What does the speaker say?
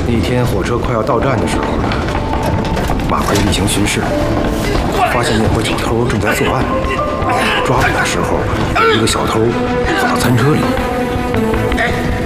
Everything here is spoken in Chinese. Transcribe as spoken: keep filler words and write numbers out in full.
那天火车快要到站的时候，马奎例行巡视，发现那伙小偷正在作案。抓捕的时候，有一个小偷跑到餐车里，